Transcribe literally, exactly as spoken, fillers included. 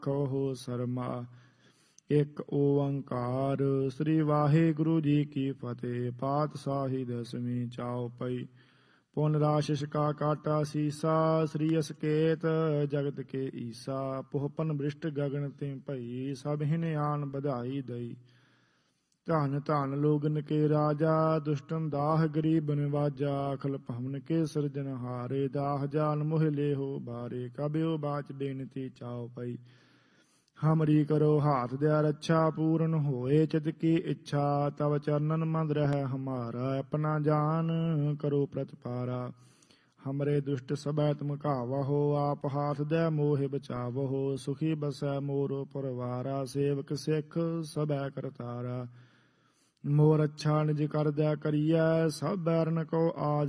ਕਹੋ ਸਰਮਾ। ਇੱਕ ਓੰਕਾਰ ਸ੍ਰੀ ਵਾਹਿਗੁਰੂ ਜੀ ਕੀ ਫਤਿਹ। ਪਾਤਸ਼ਾਹੀ ਦਸਵੀਂ ਚੌਪਈ। ਪੁਨ ਰਾਸ਼ਿਸ਼ ਕਾ ਕਾਟਾ ਸੀਸਾ, ਸ੍ਰੀ ਅਸਕੇਤ ਜਗਤ ਕੇ ਈਸਾ। ਪੋਹਪਨ ਬ੍ਰਿਸ਼ਟ ਗਗਨ ਤੇ ਭਈ, ਸਭ ਹਿਨ ਆਨ ਬਧਾਈ ਦਈ। ਧਨ ਧਨ ਲੋਗਨ ਕੇ ਰਾਜਾ, ਦੁਸ਼ਟਨ ਦਾਹ ਗਰੀਬ ਨਿਵਾਜਾ। ਅਖਲ ਭਵਨ ਕੇ ਸਿਰਜਨਹਾਰੇ, ਦਾਹ ਜਾਨ ਮੋਹ ਲੇਹੋ ਬਾਰੇ। ਕਬਿਓ ਬਾਚ ਬੇਨਤੀ ਚੌਪਈ। ਹਮਰੀ ਕਰੋ ਹਾਥ ਦਿਆ ਰੱਛਾ, ਪੂਰਨ ਹੋਏ ਚਿਤ ਕੀ ਇੱਛਾ। ਤਵ ਚਰਨਨ ਮੰਦ ਰਹਿ ਹਮਾਰਾ, ਆਪਣਾ ਜਾਨ ਕਰੋ ਪ੍ਰਤਪਾਰਾ। ਹਮਰੇ ਦੁਸ਼ਟ ਸਭੈ ਤੁਮ ਘਾਵਹੁ, ਆਪ ਹਾਥ ਦੈ ਮੋਹਿ ਬਚਾਵਹੁ। ਸੁਖੀ ਬਸੈ ਮੋਰ ਪਰਵਾਰਾ, ਸੇਵਕ ਸਿੱਖ ਸਭੈ ਕਰਤਾਰਾ। ਮੋਰ ਅੱਛਾ ਨਿਜ ਕਰ ਦਿਆ ਕਰੀਐ, ਸਭ ਬੈਰਨ ਕੋ ਆਜ